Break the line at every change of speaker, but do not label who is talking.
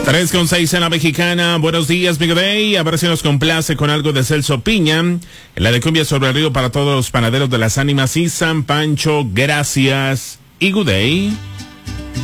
3:06 en la Mexicana. Buenos días, mi Day. A ver si nos complace con algo de Celso Piña. En la de Cumbia sobre el Río para todos los panaderos de las ánimas y San Pancho. Gracias y good day.